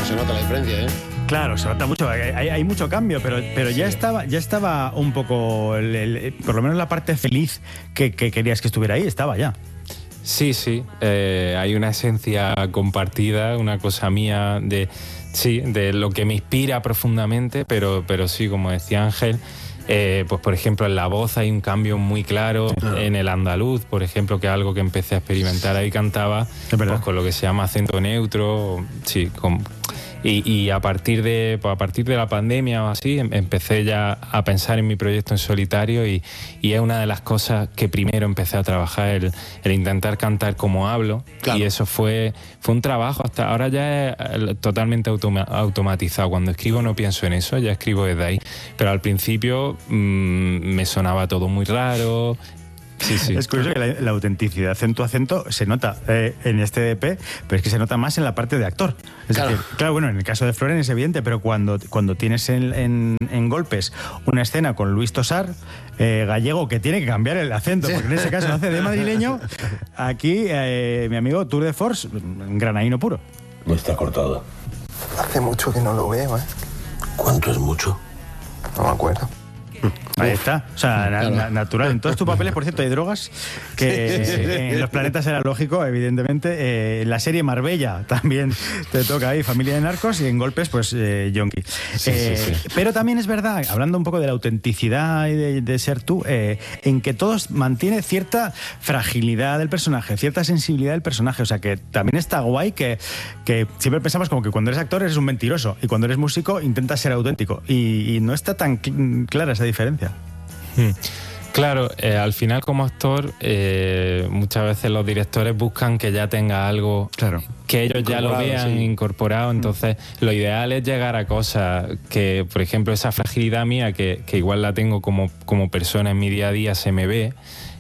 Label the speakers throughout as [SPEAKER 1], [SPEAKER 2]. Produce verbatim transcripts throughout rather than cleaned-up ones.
[SPEAKER 1] se nota la diferencia, ¿eh?
[SPEAKER 2] Claro, se nota mucho, hay, hay mucho cambio, pero, pero ya,
[SPEAKER 1] Sí.
[SPEAKER 2] estaba, ya estaba un poco, el, el, por lo menos la parte feliz que, que querías que estuviera ahí, estaba ya.
[SPEAKER 3] Sí, sí, eh, hay una esencia compartida, una cosa mía de, sí, de lo que me inspira profundamente, pero, pero sí, como decía Ángel, eh, pues por ejemplo en la voz hay un cambio muy claro,
[SPEAKER 1] claro.
[SPEAKER 3] En el andaluz, por ejemplo, que es algo que empecé a experimentar, ahí cantaba pues, con lo que se llama acento neutro, sí, con... Y, y a partir de pues a partir de la pandemia o así em, empecé ya a pensar en mi proyecto en solitario y, y es una de las cosas que primero empecé a trabajar, el, el intentar cantar como hablo. Claro. Y eso fue fue un trabajo, hasta ahora ya es totalmente automa- automatizado. Cuando escribo no pienso en eso, ya escribo desde ahí, pero al principio mmm, me sonaba todo muy raro. Sí, sí.
[SPEAKER 2] Es curioso que la, la autenticidad acento a acento se nota eh, en este E P, pero es que se nota más en la parte de actor. Es claro. decir, claro, bueno, en el caso de Floren es evidente, pero cuando, cuando tienes en, en, en Golpes una escena con Luis Tosar, eh, gallego, que tiene que cambiar el acento, sí. porque en ese caso hace de madrileño, aquí eh, mi amigo Tour de Force, granaíno puro.
[SPEAKER 4] No está cortado.
[SPEAKER 5] Hace mucho que no lo veo, ¿eh?
[SPEAKER 4] ¿Cuánto es mucho?
[SPEAKER 5] No me acuerdo.
[SPEAKER 2] Ahí está, o sea, claro. na- natural. En todos tus papeles, por cierto, hay drogas, que sí, sí, sí. En Los Planetas era lógico, evidentemente. Eh, en la serie Marbella también te toca ahí, Familia de Narcos, y en Golpes, pues, eh, Yonki.
[SPEAKER 3] Sí,
[SPEAKER 2] eh,
[SPEAKER 3] sí, sí.
[SPEAKER 2] Pero también es verdad, hablando un poco de la autenticidad y de, de ser tú, eh, en que todos mantiene cierta fragilidad del personaje, cierta sensibilidad del personaje. O sea, que también está guay que, que siempre pensamos como que cuando eres actor eres un mentiroso y cuando eres músico intentas ser auténtico. Y, y no está tan cl- clara esa diferencia.
[SPEAKER 3] Hmm. Claro, eh, al final como actor eh, muchas veces los directores buscan que ya tenga algo,
[SPEAKER 2] claro,
[SPEAKER 3] que ellos ya lo vean sí. incorporado, entonces mm. lo ideal es llegar a cosas que, por ejemplo, esa fragilidad mía que, que igual la tengo como, como persona en mi día a día se me ve.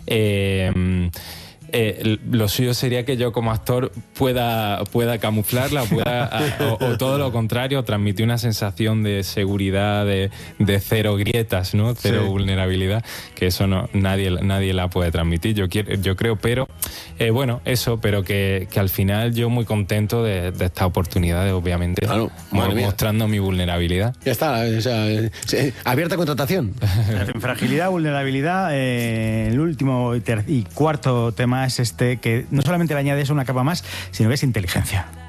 [SPEAKER 3] Eh, Eh, lo suyo sería que yo como actor pueda, pueda camuflarla pueda, a, o, o todo lo contrario, transmitir una sensación de seguridad, de, de cero grietas, ¿no? Cero sí. vulnerabilidad, que eso no, nadie, nadie la puede transmitir, yo, quiero, yo creo, pero eh, bueno, eso, pero que, que al final yo muy contento de, de esta oportunidad, obviamente,
[SPEAKER 1] claro,
[SPEAKER 3] mo- mostrando mi vulnerabilidad.
[SPEAKER 1] Ya está, o sea, eh, abierta contratación.
[SPEAKER 2] Fragilidad, vulnerabilidad, eh, el último y, ter- y cuarto tema es este, que no solamente le añades una capa más, sino que es inteligencia.